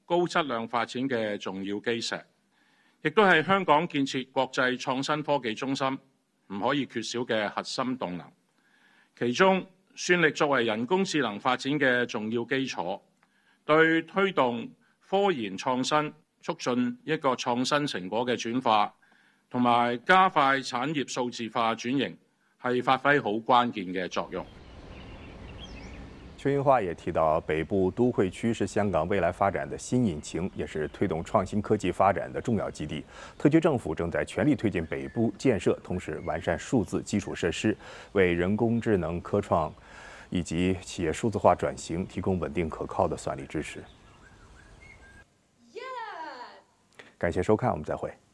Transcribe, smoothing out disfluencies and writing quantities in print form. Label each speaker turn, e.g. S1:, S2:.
S1: 高質量發展嘅重要基石，亦都係香港建設國際創新科技中心唔可以缺少嘅核心動能。其中，算力作為人工智能發展嘅重要基礎，對推動科研創新、促進一個創新成果嘅轉化，同埋加快產業數字化轉型，係發揮好關鍵嘅作用。
S2: 邱應華也提到，北部都會區是香港未來發展的新引擎，也是推動創新科技發展的重要基地。特區政府正在全力推進北部建設，同時完善數字基礎設施，為人工智能科創以及企業數字化轉型提供穩定可靠的算力支持。感謝收看，我們再會。